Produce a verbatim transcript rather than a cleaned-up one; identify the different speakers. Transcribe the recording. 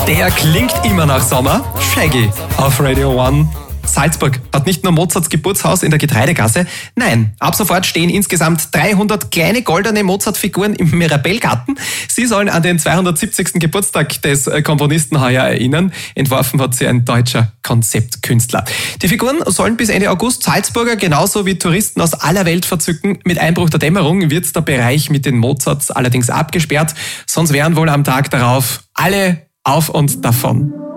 Speaker 1: Der klingt immer nach Sommer. Shaggy auf Radio One. Salzburg hat nicht nur Mozarts Geburtshaus in der Getreidegasse, nein, ab sofort stehen insgesamt dreihundert kleine goldene Mozart-Figuren im Mirabellgarten. Sie sollen an den zweihundertsiebzigsten Geburtstag des Komponisten heuer erinnern. Entworfen hat sie ein deutscher Konzeptkünstler. Die Figuren sollen bis Ende August Salzburger genauso wie Touristen aus aller Welt verzücken. Mit Einbruch der Dämmerung wird der Bereich mit den Mozarts allerdings abgesperrt, sonst wären wohl am Tag darauf alle auf und davon.